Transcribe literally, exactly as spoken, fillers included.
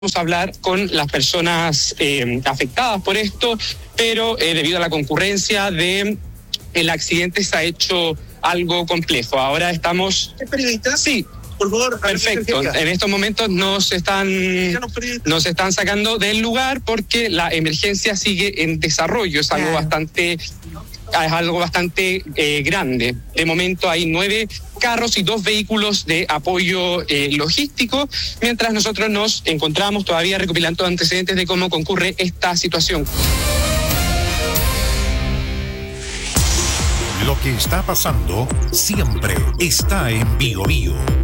Vamos a hablar con las personas eh, afectadas por esto, pero eh, debido a la concurrencia de el accidente se ha hecho algo complejo. Ahora estamos... ¿Es periodista? Sí. Por favor. Perfecto. En estos momentos nos están, nos están sacando del lugar porque la emergencia sigue en desarrollo. Es algo Claro. bastante... es algo bastante eh, grande. De momento hay nueve carros y dos vehículos de apoyo eh, logístico, mientras nosotros nos encontramos todavía recopilando antecedentes de cómo concurre esta situación. Lo que está pasando siempre está en Bío Bío.